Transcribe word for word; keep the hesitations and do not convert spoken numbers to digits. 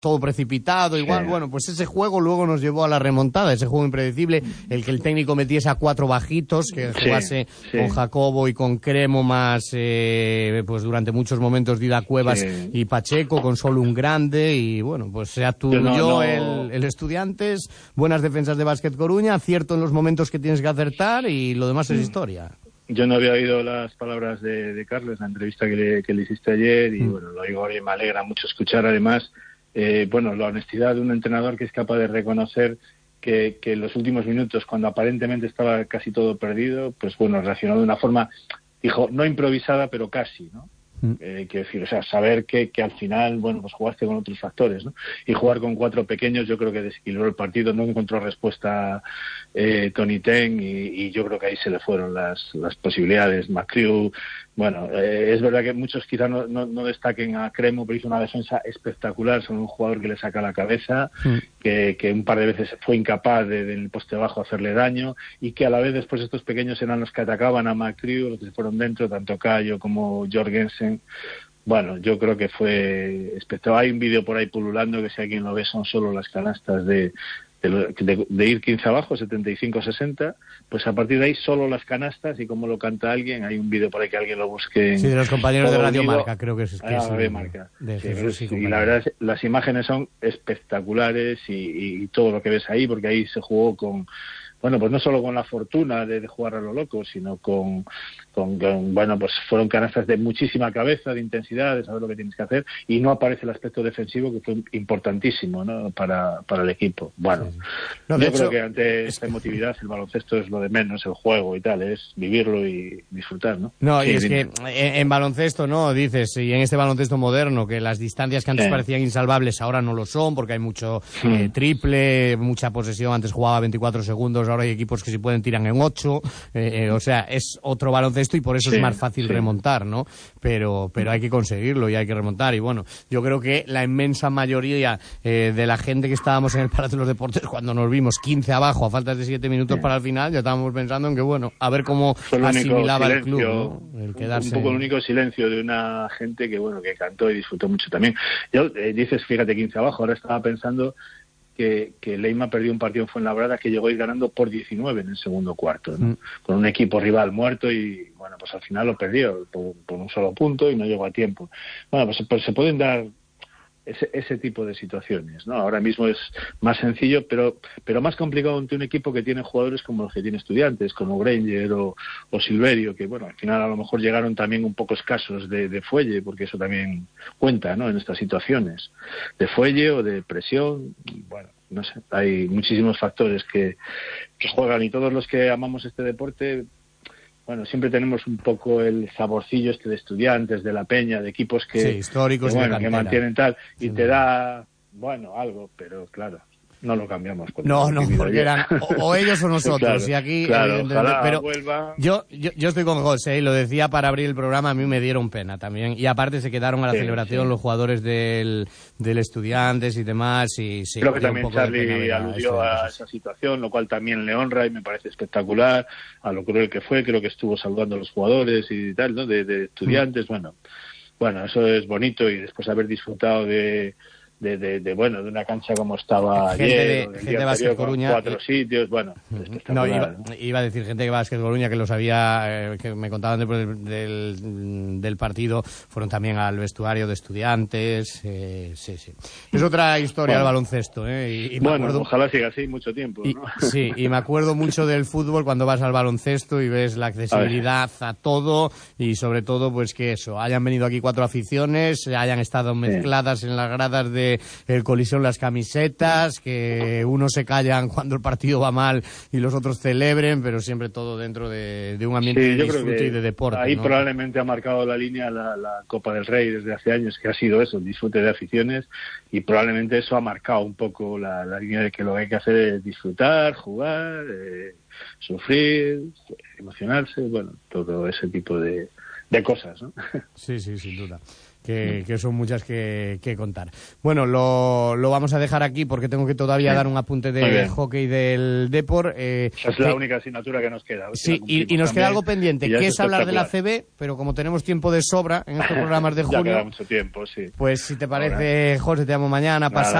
todo precipitado, igual, sí. Bueno, pues ese juego luego nos llevó a la remontada, ese juego impredecible, el que el técnico metiese a cuatro bajitos, que jugase sí, sí. con Jacobo y con Cremo más, eh, pues durante muchos momentos Dida Cuevas sí. y Pacheco, con solo un grande, y bueno, pues se aturdió no, no. El, el Estudiantes, buenas defensas de Básquet Coruña, acierto en los momentos que tienes que acertar, y lo demás mm. es historia. Yo no había oído las palabras de, de Carles, la entrevista que le, que le hiciste ayer, y mm. bueno, lo digo ahora y me alegra mucho escuchar además Eh, bueno, la honestidad de un entrenador que es capaz de reconocer que, que en los últimos minutos, cuando aparentemente estaba casi todo perdido, pues bueno, reaccionó de una forma, dijo, no improvisada, pero casi, ¿no? Mm. Eh, que decir, o sea, saber que, que al final, bueno, pues jugaste con otros factores, ¿no? Y jugar con cuatro pequeños, yo creo que desequilibró el partido, no encontró respuesta eh, Tony Ten, y, y yo creo que ahí se le fueron las, las posibilidades. McCrew, bueno, eh, es verdad que muchos quizás no, no, no destaquen a Cremo, pero hizo una defensa espectacular, son un jugador que le saca la cabeza, mm. que, que un par de veces fue incapaz de, del poste bajo hacerle daño, y que a la vez después estos pequeños eran los que atacaban a McCrew, los que se fueron dentro, tanto Cayo como Jorgensen. Bueno, yo creo que fue espectacular. Hay un vídeo por ahí pululando que si alguien lo ve son solo las canastas de De, de, de ir quince abajo, setenta y cinco sesenta, pues a partir de ahí solo las canastas, y como lo canta alguien, hay un vídeo por ahí que alguien lo busque. Sí, de los compañeros de Radio unido. Marca, creo que es. Que ah, es Radio Marca. De sí, Jesús, sí, sí, y la verdad es las imágenes son espectaculares, y, y todo lo que ves ahí, porque ahí se jugó con, bueno, pues no solo con la fortuna de, de jugar a lo loco, sino con, con, con, bueno, pues fueron canastas de muchísima cabeza, de intensidad, de saber lo que tienes que hacer, y no aparece el aspecto defensivo, que fue importantísimo, ¿no? para, para el equipo. Bueno, sí, sí. No, yo hecho, creo que ante esta emotividad el baloncesto es lo de menos, el juego y tal, es vivirlo y disfrutar, ¿no? No, sí, y es dime. que en, en baloncesto, ¿no? Dices, y en este baloncesto moderno, que las distancias que antes sí. parecían insalvables ahora no lo son, porque hay mucho sí. eh, triple, mucha posesión, antes jugaba veinticuatro segundos, ahora hay equipos que si pueden tiran en ocho, eh, eh, o sea, es otro baloncesto, y por eso sí, es más fácil sí. remontar, ¿no? Pero, pero hay que conseguirlo y hay que remontar, y bueno, yo creo que la inmensa mayoría eh, de la gente que estábamos en el Palacio de los Deportes, cuando nos vimos quince abajo a falta de siete minutos sí. para el final, ya estábamos pensando en que, bueno, a ver cómo el asimilaba el club, ¿no? El quedarse... Un poco el único silencio de una gente que, bueno, que cantó y disfrutó mucho también. Yo, eh, dices, fíjate, quince abajo, ahora estaba pensando que, que Leima perdió un partido en Fuenlabrada que llegó a ir ganando por diecinueve en el segundo cuarto, ¿no? Mm. Con un equipo rival muerto, y bueno, pues al final lo perdió por, por un solo punto y no llegó a tiempo. Bueno, pues, pues se pueden dar ese, ese tipo de situaciones, ¿no? Ahora mismo es más sencillo, pero pero más complicado ante un equipo que tiene jugadores como los que tiene Estudiantes, como Granger o, o Silverio, que bueno, al final a lo mejor llegaron también un poco escasos de, de fuelle, porque eso también cuenta, ¿no? En estas situaciones, de fuelle o de presión, bueno, no sé, hay muchísimos factores que, que juegan, y todos los que amamos este deporte, bueno, siempre tenemos un poco el saborcillo este de Estudiantes, de La Peña, de equipos que, sí, históricos, que, bueno, de que mantienen tal, y sí, te da, bueno, algo, pero claro, no lo cambiamos. No, no, porque ya. eran o, o ellos o nosotros, claro, y aquí claro, ojalá pero vuelva. Yo, yo yo estoy con José, y lo decía para abrir el programa, a mí me dieron pena también, y aparte se quedaron a la sí, celebración sí. los jugadores del, del Estudiantes y demás, y sí, creo que también Charly aludió a esa situación, lo cual también le honra y me parece espectacular, a lo cruel que fue, creo que estuvo saludando a los jugadores y tal, ¿no? De, de Estudiantes, mm. bueno, bueno, eso es bonito, y después haber disfrutado de De, de, de bueno de una cancha como estaba gente ayer, de, gente de Básquet Coruña, cuatro y... sitios, bueno, no, iba, iba a decir gente de Básquet Coruña que los había, eh, que me contaban después del, del, del partido, fueron también al vestuario de Estudiantes, eh, sí, sí. Es otra historia bueno, el baloncesto, eh, y, y bueno, me acuerdo, ojalá siga así mucho tiempo, y, ¿no? Sí, y me acuerdo mucho del fútbol cuando vas al baloncesto y ves la accesibilidad a, a todo, y sobre todo pues que eso, hayan venido aquí cuatro aficiones, hayan estado mezcladas sí. en las gradas de el colisión las camisetas, que unos se callan cuando el partido va mal y los otros celebren, pero siempre todo dentro de, de un ambiente sí, de disfrute y de deporte. Ahí ¿no? Probablemente ha marcado la línea la, la Copa del Rey desde hace años, que ha sido eso, el disfrute de aficiones, y probablemente eso ha marcado un poco la, la línea de que lo que hay que hacer es disfrutar, jugar, eh, sufrir, emocionarse, bueno, todo ese tipo de, de cosas, ¿no? Sí, sí, sin duda. Que, que son muchas que, que contar. Bueno, lo, lo vamos a dejar aquí porque tengo que todavía sí. dar un apunte de hockey del Depor. Eh, Esa es la eh, única asignatura que nos queda. Sí, y, y nos queda algo pendiente, que es, es hablar de la C B, pero como tenemos tiempo de sobra en estos programas de junio... Ya queda mucho tiempo, sí. Pues si te parece, Ahora. José, te llamo mañana, pasado.